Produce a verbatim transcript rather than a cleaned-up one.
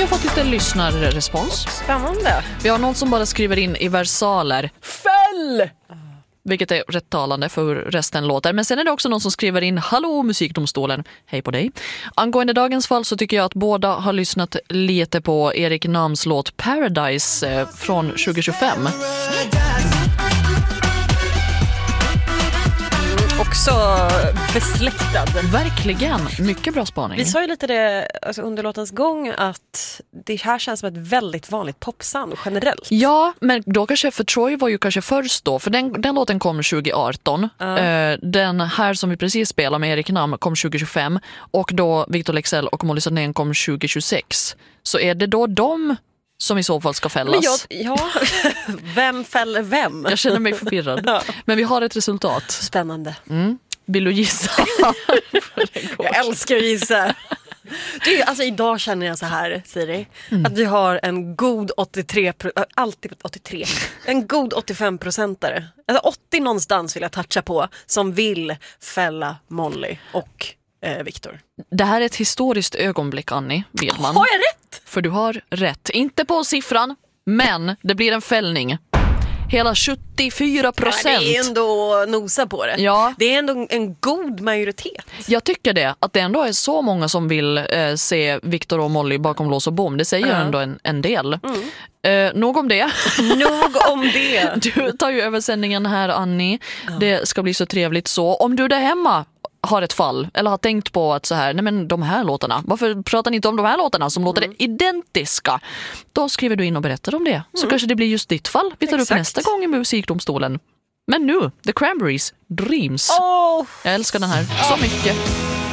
har fått lite lyssnarrespons. Spännande. Vi har någon som bara skriver in i versaler fäll! Vilket är rätt talande för resten låter. Men sen är det också någon som skriver in hallå musikdomstolen, hej på dig. Angående dagens fall så tycker jag att båda har lyssnat lite på Erik Nams låt Paradise eh, från tjugo tjugofem. Också besläktad. Verkligen, mycket bra spaning. Vi sa ju lite det alltså, under låtens gång att det här känns som ett väldigt vanligt popsound generellt. Ja, men då kanske, för Troy var ju kanske först då, för den, den låten kom tjugo arton. Uh. Eh, den här som vi precis spelade med Erik Nam kom tjugo tjugofem och då Victor Leksell och Molly Sandén kom tjugo tjugosex. Så är det då de som i så fall ska fällas? Men jag, ja, vem fäller vem? Jag känner mig förvirrad. Ja. Men vi har ett resultat. Spännande. Mm. Vill du gissa? Jag älskar att gissa. Du, alltså idag känner jag så här, Siri, mm. att vi har en god åttiotre, alltid åttiotre, en god åttiofem procentare. Alltså åttio någonstans vill jag toucha på som vill fälla Molly och eh, Victor. Det här är ett historiskt ögonblick, Annie Wedman. Har jag rätt? För du har rätt. Inte på siffran, men det blir en fällning. Hela sjuttiofyra procent. Ja, det är ändå nosa på det. Ja. Det är ändå en god majoritet. Jag tycker det. Att det ändå är så många som vill eh, se Victor och Molly bakom lås och bom. Det säger uh-huh. ändå en, en del. Mm. Eh, nog om det. Nog om det. Du tar ju över sändningen här, Annie. Uh-huh. Det ska bli så trevligt så. Om du där hemma har ett fall eller har tänkt på att så här, nej men de här låtarna, varför pratar ni inte om de här låtarna som mm. låter identiska? Då skriver du in och berättar om det. Så mm. kanske det blir just ditt fall. Vi tar Exakt. upp nästa gång i musikdomstolen. Men nu, The Cranberries, Dreams. Oh. Jag älskar den här så mycket.